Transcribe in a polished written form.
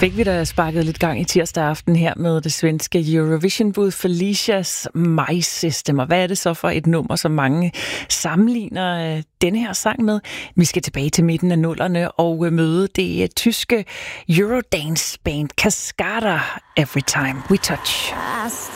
Fik vi da sparket lidt gang i tirsdag aften her med det svenske Eurovision-bud Felicias My System. Og hvad er det så for et nummer, som mange sammenligner denne her sang med? Vi skal tilbage til midten af nullerne og møde det tyske Eurodance-band Cascada Every Time We Touch.